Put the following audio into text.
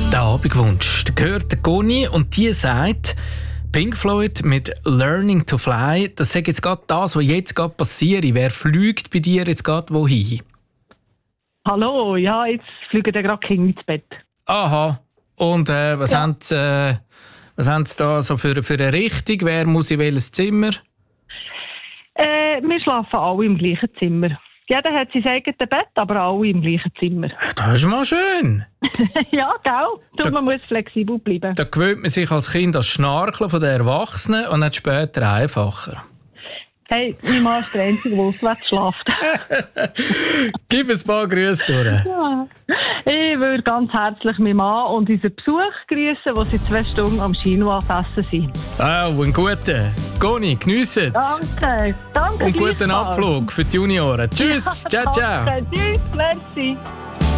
Der Abendwunsch, der gehört der Conny und die sagt, Pink Floyd mit «Learning to Fly», das sagt jetzt gerade das, was jetzt gerade passiert. Wer fliegt bei dir jetzt gerade wohin? Hallo, ja, jetzt fliegen wir gerade Kinder ins Bett. Aha. Und was haben Sie da so für eine Richtung? Wer muss in welches Zimmer? Wir schlafen alle im gleichen Zimmer. Jeder hat sein eigenes Bett, aber alle im gleichen Zimmer. Das ist mal schön. Ja, gell? Man muss flexibel bleiben. Da gewöhnt man sich als Kind an das Schnarchen der Erwachsenen und dann später einfacher. Hey, mein Mann ist der Einzige, der auswärts schläft. Gib ein paar Grüße durch. Ja. Ich würde ganz herzlich meinen Mann und unseren Besuch grüßen, die seit 2 Stunden am Chinois essen sind. Oh, einen guten. Conny, geniessen es. Danke Und guten Abflug für die Junioren. Tschüss, ciao, ciao. Danke, tschüss, merci.